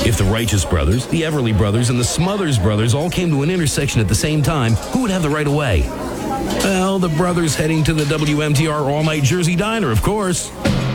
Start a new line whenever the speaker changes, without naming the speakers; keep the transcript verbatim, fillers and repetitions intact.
If the Righteous Brothers, the Everly Brothers, and the Smothers Brothers all came to an intersection at the same time, who would have the right of way? Well, the brothers heading to the W M T R All-Night Jersey Diner, of course.